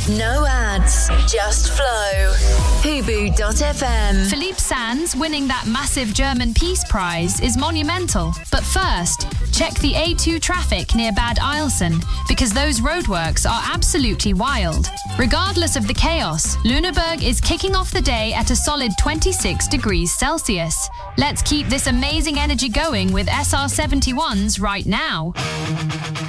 No ads, just flow. Hubu.fm. Philippe Sands winning that massive German Peace Prize is monumental. But first, check the A2 traffic near Bad Eilsen, because those roadworks are absolutely wild. Regardless of the chaos, Lüneburg is kicking off the day at a solid 26 degrees Celsius. Let's keep this amazing energy going with SR71s right now.